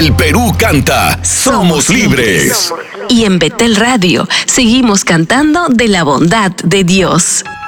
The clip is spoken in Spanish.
El Perú canta Somos Libres. Y en Betel Radio seguimos cantando de la bondad de Dios.